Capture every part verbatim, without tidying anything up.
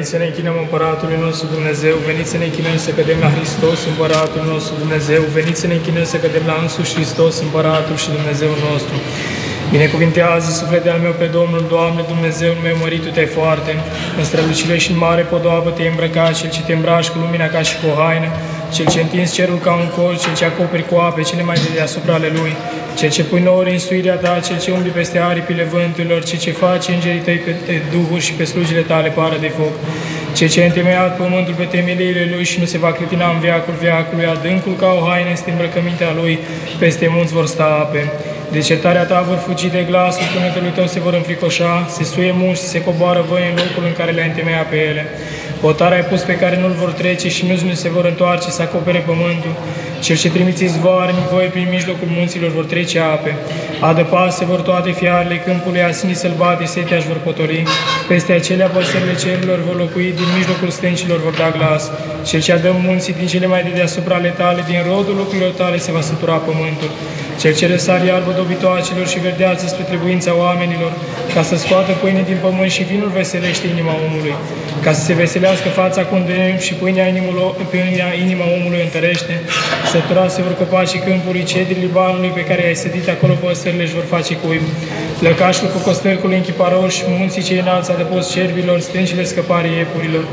Veniți să ne închinăm Împăratului nostru Dumnezeu, veniți să ne închinăm să cădem la Hristos, Împăratul nostru Dumnezeu, veniți să ne închinăm să cădem la însuși Hristos, Împăratul și Dumnezeu nostru. Binecuvintează suflete al meu pe Domnul, Doamne, Dumnezeu meu, măritu-te foarte, în strălucire și în mare podoabă te îmbrăcați, Cel ce te îmbraci cu lumina ca și cu o haină, Cel ce întinzi cerul ca un colț, Cel ce acoperi cu ape cele mai de deasupra ale Lui, Cel ce pui nori în suirea ta, Cel ce umbli peste aripile vânturilor, Cel ce face îngerii tăi pe duhuri și pe slujile tale pară de foc, Cel ce a întemeiat pământul pe temeliile Lui și nu se va clătina în veacul veacului, adâncul ca o haină este îmbrăcămintea Lui, peste munți vor sta ape. De certarea ta vor fugi de glasul tunetului tău, se vor înfricoșa, se suie muși, se coboară voi în locul în care le-ai întemeiat pe ele. Hotare ai pus pe care nu-l vor trece și nu se vor întoarce să acopere pământul. Cel ce trimiți izvoare în voi prin mijlocul munților vor trece ape. Adăpase vor toate fiarele câmpului, asinii sălbate, setea își vor potoli. Peste acelea păsările cerurilor vor locui, din mijlocul stâncilor vor da glas. Cel ce adă munții din cele mai de deasupra ale tale, din rodul lucrurilor tale se va sătura pământul. Cel ce răsare iarbă dobitoacelor și verdeață spre trebuința oamenilor, ca să scoată pâine din pământ și vinul veselește inima omului, ca să se veselească fața cu îndemn și pâinea, inimul, pâinea inima omului întărește. Sătura se vor copacii câmpului, cedrii Libanului pe care ai sădit acolo, păsările își vor face cuib. Lăcașul cu costărcul închiparoși, munții cei înalți adăpost cerbilor, stâncile scăpare iepurilor.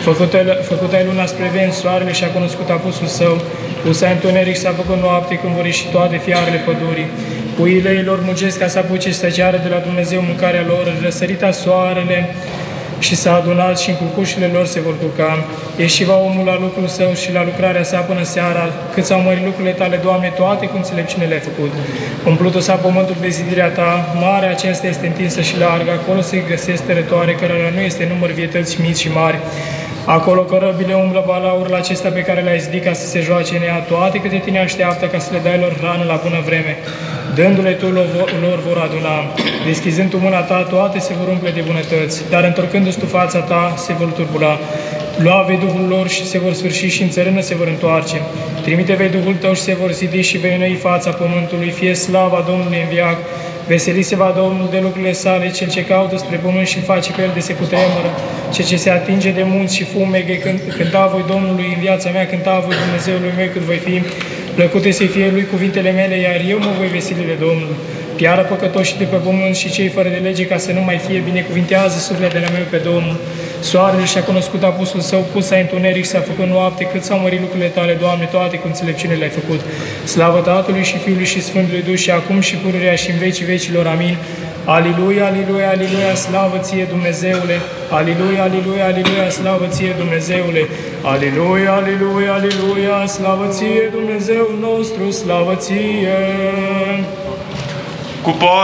Făcut ai luna spre vent, soarele și-a cunoscut apusul său, Usa întuneric s-a făcut noapte când vor ieși toate fiarele pădurii. Puiile ei lor mugesc ca să apuce și să ceară de la Dumnezeu mâncarea lor, răsărita soarele și s-a adunat și în culcușile lor se vor culca. Ieși va omul la lucrul său și la lucrarea sa până seara, cât s-au mărit lucrurile tale, Doamne, toate cu înțelepciune le-ai făcut. Umplut-o s-a pământul de zidirea ta, marea aceasta este întinsă și largă, acolo se găsesc tărătoare, cărora nu este număr vietăți mici și mari. Acolo corăbile umblă balaurul acesta pe care le-ai zidit ca să se joace în ea, toate câte tine așteaptă ca să le dai lor hrană la bună vreme. Dându-le tu lor vor aduna, deschizând tu mâna ta, toate se vor umple de bunătăți, dar întorcându-ți tu fața ta, se vor turbula. Lua vei Duhul lor și se vor sfârși și în țărână se vor întoarce. Trimite vei Duhul tău și se vor zidi și vei înoi fața pământului, fie slava Domnului în veac. Veseli se va Domnul de lucrurile sale, Cel ce caută spre pământ și face pe el de se cutremură, Cel ce se atinge de munți și fumeghe, când, cânta voi Domnului în viața mea, cânta voi Dumnezeului meu cât voi fi, plăcute să fie Lui cuvintele mele, iar eu mă voi veseli de Domnul. Piară păcătoșii de pe pământ și cei fără de lege, ca să nu mai fie, binecuvintează sufletele meu pe Domnul. Soarele și-a cunoscut apusul său, pus a întuneric, s-a făcut noapte, cât s-au mărit lucrurile tale, Doamne, toate cu înțelepciune le-ai făcut. Slavă Tatălui și Fiului și Sfântului Duh și acum și pururea și în vecii vecilor. Amin. Aliluia, aliluia, aliluia, slavă ție, Dumnezeule! Aliluia, aliluia, aliluia, slavă ție, Dumnezeule! Aliluia, aliluia, aliluia, slavă ție, Dumnezeul nostru, slavă ție! Cu